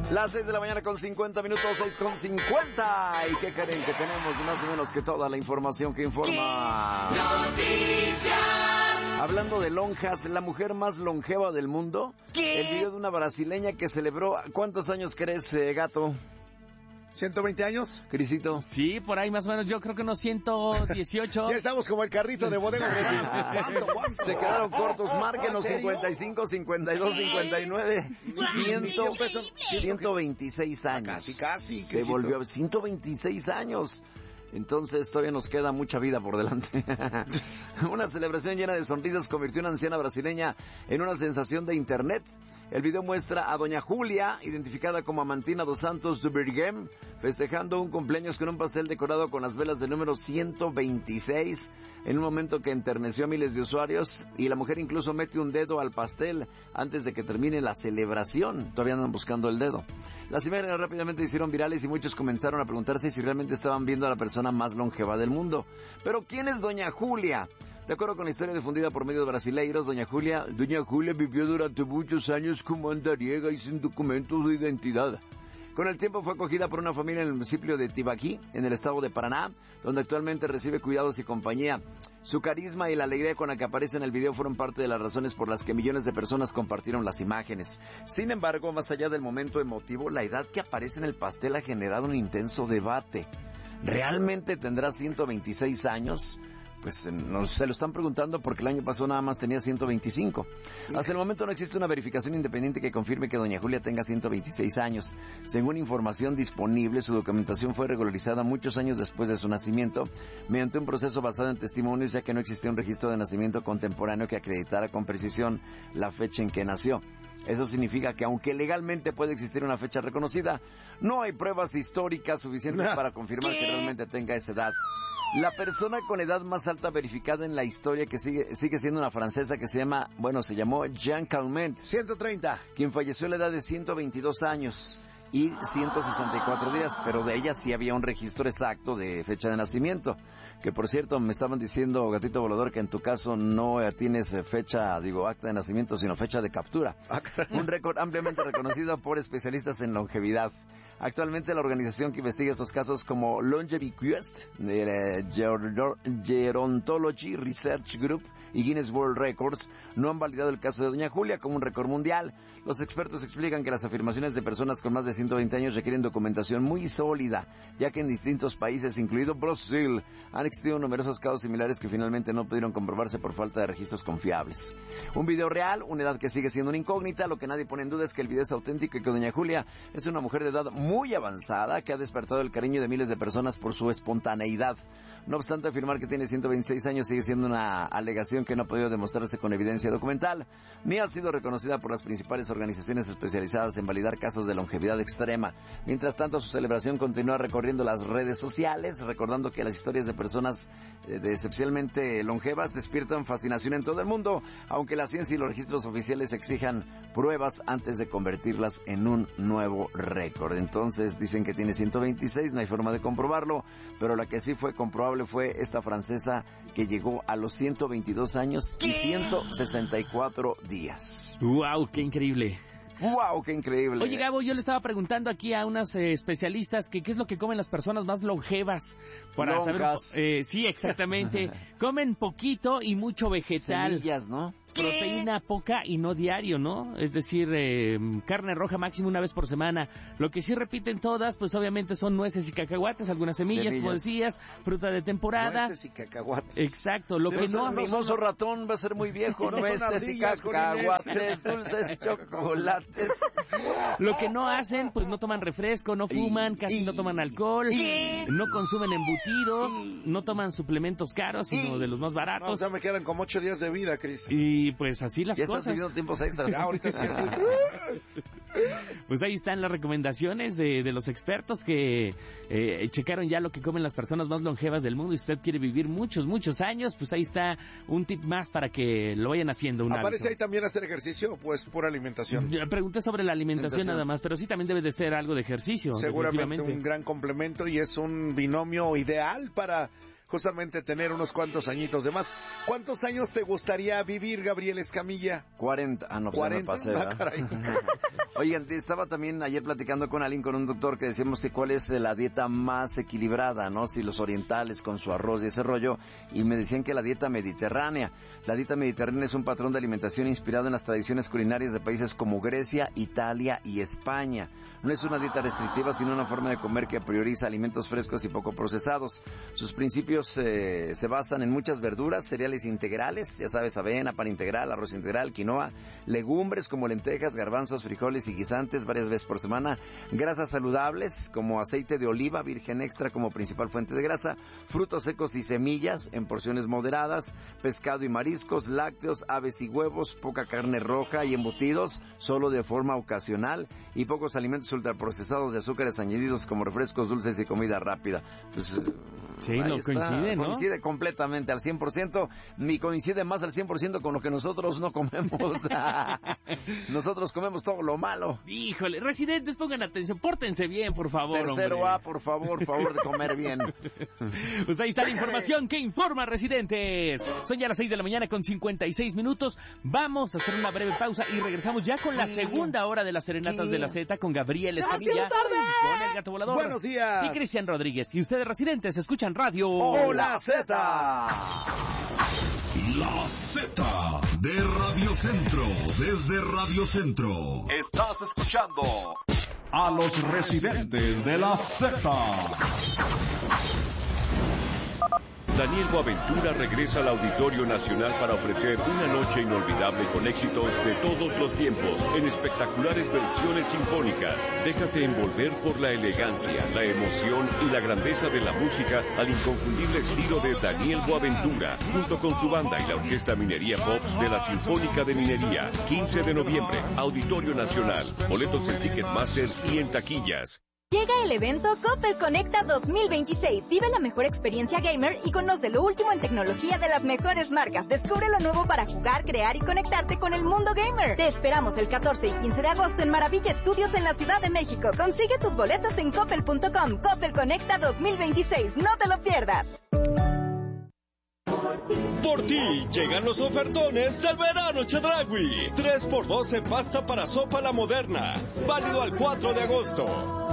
Las 6 de la mañana con 50 minutos, 6 con 50. ¿Y qué creen? Que tenemos más o menos que toda la información que informa. Noticias. Hablando de lonjas, la mujer más longeva del mundo. ¿Qué? El video de una brasileña que celebró. ¿Cuántos años crees, gato? 120 años. Crisito. Sí, por ahí más o menos, yo creo que unos 118. Ya estamos como el carrito de bodega. ¿Cuánto? Se quedaron cortos, márquenos 55, 52, 59, 126 años. Casi. Se volvió 126 años. Entonces todavía nos queda mucha vida por delante. Una celebración llena de sonrisas convirtió a una anciana brasileña en una sensación de internet. El video muestra a doña Julia, identificada como Amantina dos Santos de Berghem, festejando un cumpleaños con un pastel decorado con las velas del número 126, en un momento que enterneció a miles de usuarios, y la mujer incluso mete un dedo al pastel antes de que termine la celebración. Todavía andan buscando el dedo. Las imágenes rápidamente se hicieron virales y muchos comenzaron a preguntarse si realmente estaban viendo a la persona más longeva del mundo. Pero ¿quién es doña Julia? De acuerdo con la historia difundida por medios brasileiros, doña Julia vivió durante muchos años como andariega y sin documentos de identidad. Con el tiempo fue acogida por una familia en el municipio de Tibaquí, en el estado de Paraná, donde actualmente recibe cuidados y compañía. Su carisma y la alegría con la que aparece en el video fueron parte de las razones por las que millones de personas compartieron las imágenes. Sin embargo, más allá del momento emotivo, la edad que aparece en el pastel ha generado un intenso debate. ¿Realmente tendrá 126 años? Pues se lo están preguntando porque el año pasado nada más tenía 125. Hasta el momento no existe una verificación independiente que confirme que doña Julia tenga 126 años. Según información disponible, su documentación fue regularizada muchos años después de su nacimiento, mediante un proceso basado en testimonios, ya que no existía un registro de nacimiento contemporáneo que acreditara con precisión la fecha en que nació. Eso significa que aunque legalmente puede existir una fecha reconocida, no hay pruebas históricas suficientes para confirmar que realmente tenga esa edad. La persona con edad más alta verificada en la historia que sigue siendo una francesa que se llamó Jeanne Calment. 130. Quien falleció a la edad de 122 años y 164 días, pero de ella sí había un registro exacto de fecha de nacimiento. Que por cierto, me estaban diciendo, gatito volador, que en tu caso no tienes acta de nacimiento, sino fecha de captura. Un récord ampliamente reconocido por especialistas en longevidad. Actualmente la organización que investiga estos casos, como Longevity Quest, de Gerontology Research Group y Guinness World Records, no han validado el caso de doña Julia como un récord mundial. Los expertos explican que las afirmaciones de personas con más de 120 años requieren documentación muy sólida, ya que en distintos países, incluido Brasil, han existido numerosos casos similares que finalmente no pudieron comprobarse por falta de registros confiables. Un video real, una edad que sigue siendo una incógnita. Lo que nadie pone en duda es que el video es auténtico y que doña Julia es una mujer de edad muy avanzada que ha despertado el cariño de miles de personas por su espontaneidad. No obstante, afirmar que tiene 126 años sigue siendo una alegación que no ha podido demostrarse con evidencia documental, ni ha sido reconocida por las principales organizaciones especializadas en validar casos de longevidad extrema. Mientras tanto, su celebración continúa recorriendo las redes sociales, recordando que las historias de personas excepcionalmente longevas despiertan fascinación en todo el mundo, aunque la ciencia y los registros oficiales exijan pruebas antes de convertirlas en un nuevo récord. Entonces, dicen que tiene 126, no hay forma de comprobarlo, pero la que sí fue comprobable fue esta francesa que llegó a los 122 años y 164 días. ¡Wow! ¡Qué increíble! ¡Wow! ¡Qué increíble! Oye, Gabo, yo le estaba preguntando aquí a unas especialistas que qué es lo que comen las personas más longevas. Para Longas. saber, sí, exactamente. Comen poquito y mucho vegetal. Semillas, ¿no? Proteína poca y no diario, ¿no? Es decir, carne roja máximo una vez por semana. Lo que sí repiten todas, pues obviamente son nueces y cacahuates, algunas semillas, como decías, fruta de temporada. Nueces y cacahuates. Exacto, lo que no... Mimoso ratón va a ser muy viejo, No nueces y cacahuates, dulces chocolates. Lo que no hacen, pues no toman refresco, no fuman, casi no toman alcohol, no consumen embutidos, no toman suplementos caros, sino de los más baratos. No, o sea, me quedan como 8 días de vida, Cris. Y pues así las Ya cosas. estás pidiendo tiempos extras. Ya, ahorita sí estoy... Pues ahí están las recomendaciones de los expertos que checaron ya lo que comen las personas más longevas del mundo. Y si usted quiere vivir muchos, muchos años, pues ahí está un tip más para que lo vayan haciendo. ¿Aparece ahí también hacer ejercicio o pues pura alimentación? Yo pregunté sobre la alimentación nada más, pero sí también debe de ser algo de ejercicio. Seguramente un gran complemento y es un binomio ideal para justamente tener unos cuantos añitos de más. ¿Cuántos años te gustaría vivir, Gabriel Escamilla? 40. Ah, no, pues 40. ya me pasé, Ah, caray. Oigan, estaba también ayer platicando con alguien, con un doctor, que decíamos que cuál es la dieta más equilibrada, ¿no? Si los orientales con su arroz y ese rollo, y me decían que la dieta mediterránea. La dieta mediterránea es un patrón de alimentación inspirado en las tradiciones culinarias de países como Grecia, Italia y España. No es una dieta restrictiva, sino una forma de comer que prioriza alimentos frescos y poco procesados. Sus principios se basan en muchas verduras, cereales integrales, ya sabes, avena, pan integral, arroz integral, quinoa, legumbres como lentejas, garbanzos, frijoles y guisantes varias veces por semana, grasas saludables como aceite de oliva virgen extra como principal fuente de grasa, frutos secos y semillas en porciones moderadas, pescado y mariscos, lácteos, aves y huevos, poca carne roja y embutidos, solo de forma ocasional, y pocos alimentos ultraprocesados de azúcares añadidos como refrescos dulces y comida rápida. Pues sí, no coincide, ¿no? Coincide completamente al 100%, ni coincide más al 100% con lo que nosotros no comemos. Nosotros comemos todo lo malo. Híjole, residentes, pongan atención, pórtense bien, por favor. Tercero hombre. A, por favor de comer bien. Pues ahí está la información que informa, residentes. Son ya las 6 de la mañana con 56 minutos. Vamos a hacer una breve pausa y regresamos ya con la segunda hora de las serenatas de la Z con Gabriel Escamilla, con el Gato Volador. Buenos días. Y Cristian Rodríguez. Y ustedes, residentes, escuchan Radio ¡Hola, Z! La Z de Radio Centro, desde Radio Centro. Estás escuchando A los residentes de la Z. Daniel Boaventura regresa al Auditorio Nacional para ofrecer una noche inolvidable con éxitos de todos los tiempos, en espectaculares versiones sinfónicas. Déjate envolver por la elegancia, la emoción y la grandeza de la música al inconfundible estilo de Daniel Boaventura, junto con su banda y la Orquesta Minería Pops de la Sinfónica de Minería. 15 de noviembre, Auditorio Nacional. Boletos en Ticketmaster y en taquillas. Llega el evento Coppel Conecta 2026. Vive la mejor experiencia gamer y conoce lo último en tecnología de las mejores marcas. Descubre lo nuevo para jugar, crear y conectarte con el mundo gamer. Te esperamos el 14 y 15 de agosto en Maravilla Studios en la Ciudad de México. Consigue tus boletos en coppel.com. Coppel Conecta 2026. No te lo pierdas. Por ti llegan los ofertones del verano Chedraui. 3x2 en pasta para sopa La Moderna. Válido al 4 de agosto.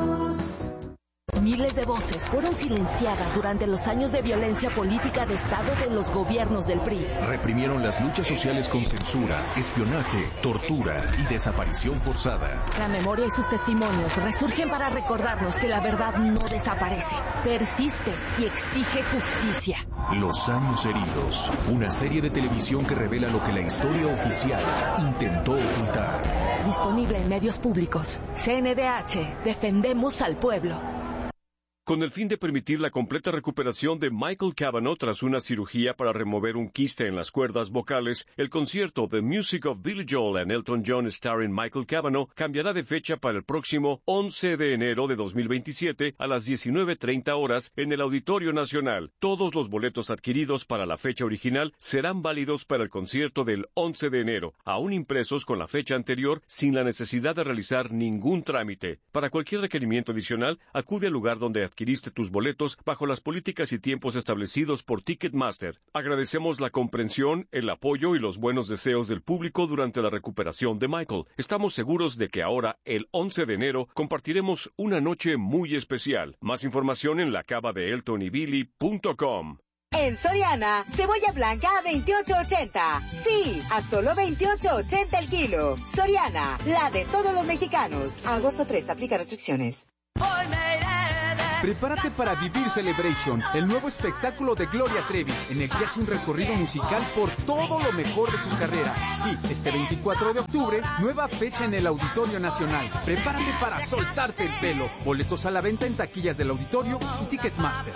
Miles de voces fueron silenciadas durante los años de violencia política de Estado de los gobiernos del PRI. Reprimieron las luchas sociales con censura, espionaje, tortura y desaparición forzada. La memoria y sus testimonios resurgen para recordarnos que la verdad no desaparece, persiste y exige justicia. Los años heridos, una serie de televisión que revela lo que la historia oficial intentó ocultar. Disponible en medios públicos. CNDH, defendemos al pueblo. Con el fin de permitir la completa recuperación de Michael Cavanaugh tras una cirugía para remover un quiste en las cuerdas vocales, el concierto The Music of Billy Joel and Elton John starring Michael Cavanaugh cambiará de fecha para el próximo 11 de enero de 2027 a las 19:30 horas en el Auditorio Nacional. Todos los boletos adquiridos para la fecha original serán válidos para el concierto del 11 de enero, aún impresos con la fecha anterior sin la necesidad de realizar ningún trámite. Para cualquier requerimiento adicional, acude al lugar donde adquiriste tus boletos bajo las políticas y tiempos establecidos por Ticketmaster. Agradecemos la comprensión, el apoyo y los buenos deseos del público durante la recuperación de Michael. Estamos seguros de que ahora, el 11 de enero, compartiremos una noche muy especial. Más información en la cava de eltonybilly.com. En Soriana, cebolla blanca a 28.80. Sí, a solo 28.80 el kilo. Soriana, la de todos los mexicanos. Agosto 3, aplica restricciones. Prepárate para vivir Celebration, el nuevo espectáculo de Gloria Trevi, en el que hace un recorrido musical por todo lo mejor de su carrera. Sí, este 24 de octubre, nueva fecha en el Auditorio Nacional. Prepárate para soltarte el pelo. Boletos a la venta en taquillas del Auditorio y Ticketmaster.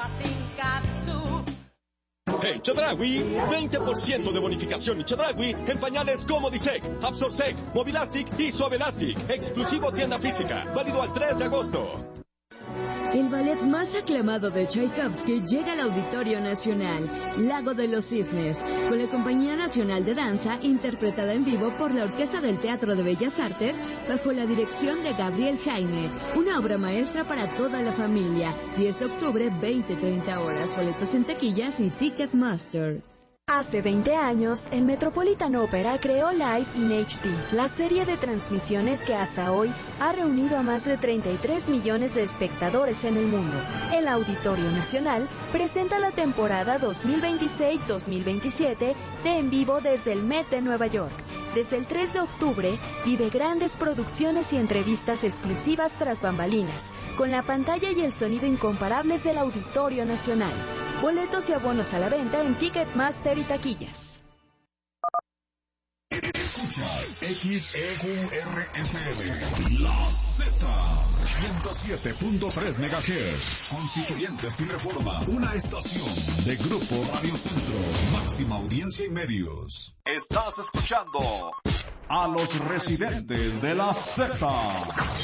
En Chedraui, 20% de bonificación en Chedraui en pañales Comodisec, Absorsec, Mobilastic y Suavelastic. Exclusivo tienda física. Válido al 3 de agosto. El ballet más aclamado de Tchaikovsky llega al Auditorio Nacional, Lago de los Cisnes, con la Compañía Nacional de Danza, interpretada en vivo por la Orquesta del Teatro de Bellas Artes, bajo la dirección de Gabriel Jaime. Una obra maestra para toda la familia. 10 de octubre, 20-30 horas. Boletos en taquillas y Ticketmaster. Hace 20 años, el Metropolitan Opera creó Live in HD, la serie de transmisiones que hasta hoy ha reunido a más de 33 millones de espectadores en el mundo. El Auditorio Nacional presenta la temporada 2026-2027 de En Vivo desde el Met de Nueva York. Desde el 3 de octubre, vive grandes producciones y entrevistas exclusivas tras bambalinas, con la pantalla y el sonido incomparables del Auditorio Nacional. Boletos y abonos a la venta en Ticketmaster y taquillas. Escuchas XEQRFM, La Z, 107.3 MHz, Constituyentes y Reforma, una estación de Grupo Radio Centro, máxima audiencia y medios. Estás escuchando a los residentes de La Z.